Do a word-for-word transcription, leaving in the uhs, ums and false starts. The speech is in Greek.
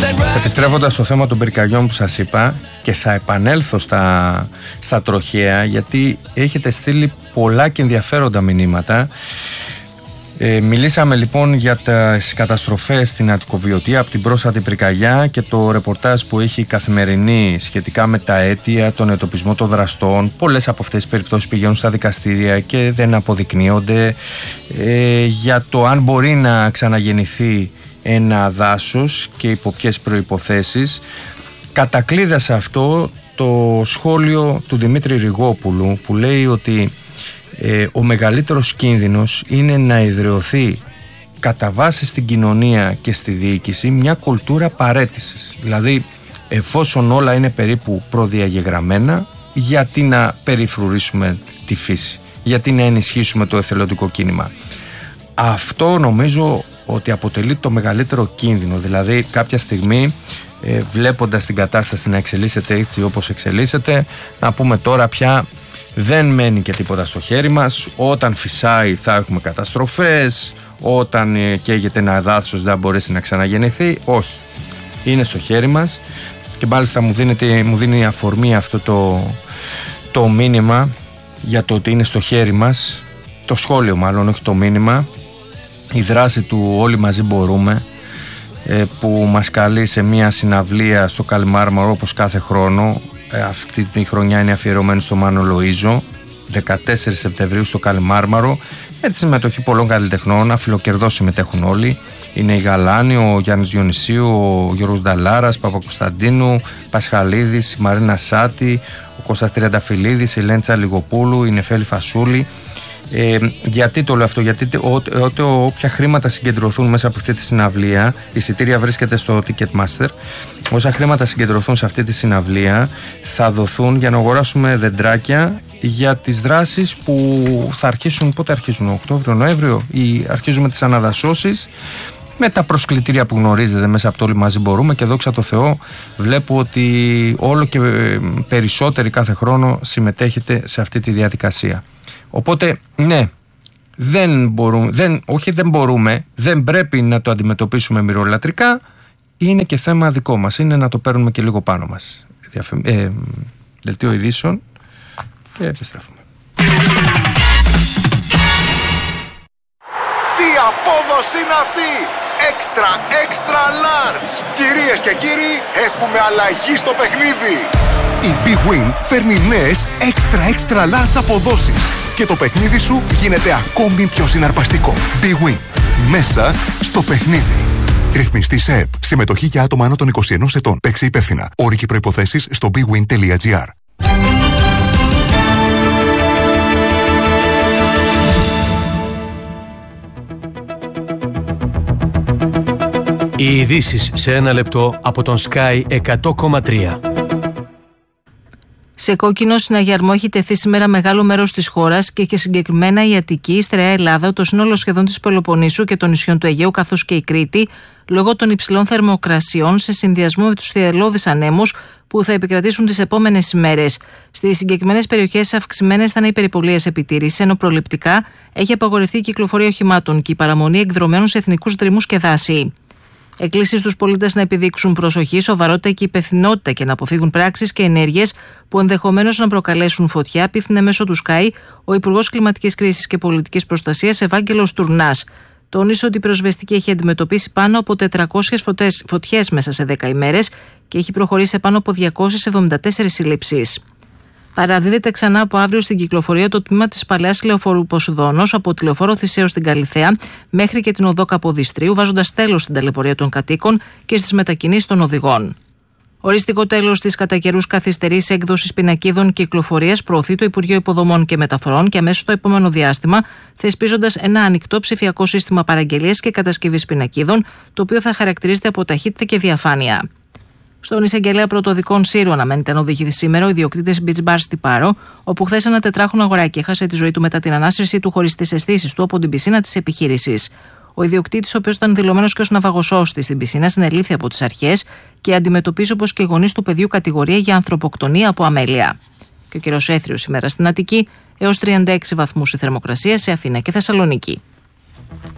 Επιστρέφοντας στο θέμα των πυρκαγιών που σας είπα, και θα επανέλθω στα, στα τροχαία, γιατί έχετε στείλει πολλά και ενδιαφέροντα μηνύματα. Ε, μιλήσαμε λοιπόν για τις καταστροφές στην Αττικοβιωτία από την πρόσφατη πυρκαγιά και το ρεπορτάζ που έχει η Καθημερινή σχετικά με τα αίτια, τον εντοπισμό των δραστών. Πολλές από αυτές τις περιπτώσεις πηγαίνουν στα δικαστήρια και δεν αποδεικνύονται. Ε, για το αν μπορεί να ξαναγεννηθεί ένα δάσος και υπό ποιες προϋποθέσεις. Κατακλείδα σε αυτό το σχόλιο του Δημήτρη Ριγόπουλου, που λέει ότι ε, ο μεγαλύτερος κίνδυνος είναι να ιδρυωθεί κατά βάση στην κοινωνία και στη διοίκηση μια κουλτούρα παραίτησης. Δηλαδή, εφόσον όλα είναι περίπου προδιαγεγραμμένα, γιατί να περιφρουρήσουμε τη φύση, γιατί να ενισχύσουμε το εθελοντικό κίνημα. Αυτό νομίζω ότι αποτελεί το μεγαλύτερο κίνδυνο. Δηλαδή κάποια στιγμή ε, βλέποντας την κατάσταση να εξελίσσεται έτσι όπως εξελίσσεται, να πούμε τώρα πια δεν μένει και τίποτα στο χέρι μας. Όταν φυσάει θα έχουμε καταστροφές, όταν ε, καίγεται ένα δάσος δεν μπορέσει να ξαναγεννηθεί. Όχι, είναι στο χέρι μας. Και μάλιστα μου, δίνεται, μου δίνει αφορμή αυτό το, το μήνυμα για το ότι είναι στο χέρι μας, το σχόλιο μάλλον, όχι το μήνυμα, η δράση του Όλοι Μαζί Μπορούμε, που μας καλεί σε μια συναυλία στο Καλιμάρμαρο όπως κάθε χρόνο. Αυτή τη χρονιά είναι αφιερωμένη στο Μάνο Λοΐζο, δεκατέσσερις Σεπτεμβρίου στο Καλιμάρμαρο, με τη συμμετοχή πολλών καλλιτεχνών. Αφιλοκερδώς συμμετέχουν όλοι. Είναι η Γαλάνη, ο Γιάννης Διονυσίου, ο Γιώργος Νταλάρας, Παπακοσταντίνου, Πασχαλίδης, η Μαρίνα Σάτη, ο Κώστας Τριανταφυλλίδης, η Λέντσα Λιγοπούλου, η Νεφέλη Φασούλη. Ε, γιατί το λέω αυτό? Γιατί ό, όποια χρήματα συγκεντρωθούν μέσα από αυτή τη συναυλία, η εισιτήρια βρίσκεται στο Ticketmaster, όσα χρήματα συγκεντρωθούν σε αυτή τη συναυλία θα δοθούν για να αγοράσουμε δεντράκια για τις δράσεις που θα αρχίσουν. Πότε αρχίζουν? Οκτώβριο, Νοέμβριο, ή αρχίζουμε τις αναδασώσεις με τα προσκλητήρια που γνωρίζετε μέσα από το Όλοι Μαζί Μπορούμε, και δόξα τω Θεώ βλέπω ότι όλο και περισσότεροι κάθε χρόνο συμμετέχετε σε αυτή τη διαδικασία. Οπότε ναι, δεν μπορούμε, δεν, όχι δεν μπορούμε, δεν πρέπει να το αντιμετωπίσουμε μυρολατρικά, είναι και θέμα δικό μας, είναι να το παίρνουμε και λίγο πάνω μας. Διαφε... Ε, δελτίο ειδήσεων και επιστρέφουμε. Τι απόδοση είναι αυτή! Extra, extra large! Κυρίες και κύριοι, έχουμε αλλαγή στο παιχνίδι! Η Big Win φέρνει νέες extra, extra large αποδόσεις και το παιχνίδι σου γίνεται ακόμη πιο συναρπαστικό. Big Win. Μέσα στο παιχνίδι. Ρυθμιστή σε ΕΠ. Συμμετοχή για άτομα άνω των είκοσι ενός ετών. Παίξε υπεύθυνα. Όροι και προϋποθέσεις στο bigwin τελεία gr. Οι ειδήσεις σε ένα λεπτό από τον Sky εκατό κόμμα τρία. Σε κόκκινο συναγερμό έχει τεθεί σήμερα μεγάλο μέρος της χώρας και, και συγκεκριμένα η Αττική, η Στερεά Ελλάδα, το σύνολο σχεδόν της Πελοποννήσου και των νησιών του Αιγαίου, καθώς και η Κρήτη, λόγω των υψηλών θερμοκρασιών σε συνδυασμό με τους θυελλώδεις ανέμους που θα επικρατήσουν τις επόμενες ημέρες. Στις συγκεκριμένες περιοχές αυξημένες θα είναι οι περιπολίες επιτήρησης, ενώ προληπτικά έχει απαγορευτεί η κυκλοφορία οχημάτων και η παραμονή εκδρομένων σε εθνικούς δρυμούς και δάση. Εκκλήσεις στους πολίτες να επιδείξουν προσοχή, σοβαρότητα και υπευθυνότητα και να αποφύγουν πράξεις και ενέργειες που ενδεχομένως να προκαλέσουν φωτιά, απίθυνε μέσω του Sky ο Υπουργός Κλιματικής Κρίσης και Πολιτικής Προστασίας Ευάγγελος Τουρνάς. Τόνισε ότι η πυροσβεστική έχει αντιμετωπίσει πάνω από τετρακόσιες φωτιές μέσα σε δέκα ημέρες και έχει προχωρήσει σε πάνω από διακόσιες εβδομήντα τέσσερις συλλήψεις. Παραδίδεται ξανά από αύριο στην κυκλοφορία το τμήμα της παλαιάς λεωφορού Ποσειδώνος από τη λεωφόρο Θησέως στην Καλιθέα μέχρι και την οδό Καποδιστρίου, βάζοντας τέλος στην ταλαιπωρία των κατοίκων και στις μετακινήσεις των οδηγών. Οριστικό τέλος της κατά καιρούς καθυστερής έκδοσης πινακίδων κυκλοφορίας προωθεί το Υπουργείο Υποδομών και Μεταφορών και αμέσως στο επόμενο διάστημα, θεσπίζοντας ένα ανοιχτό ψηφιακό σύστημα παραγγελίας και κατασκευής πινακίδων, το οποίο θα χαρακτηρίζεται από ταχύτητα και διαφάνεια. Στον εισαγγελέα πρωτοδικών Σύρου αναμένεται να οδηγηθεί σήμερα ο ιδιοκτήτης Beach Bar στη Πάρο, όπου χθες ένα τετράχρονο αγοράκι έχασε τη ζωή του μετά την ανάσυρση του χωρίς τις αισθήσεις του από την πισίνα της επιχείρησης. Ο ιδιοκτήτης, ο οποίος ήταν δηλωμένος και ως ναυαγοσώστη στην πισίνα, συνελήφθη από τις αρχές και αντιμετωπίζει όπως και οι γονείς του παιδιού κατηγορία για ανθρωποκτονία από αμέλεια. Και ο καιρός έθριος σήμερα στην Αττική, έως τριάντα έξι βαθμούς η θερμοκρασία σε Αθήνα και Θεσσαλονίκη.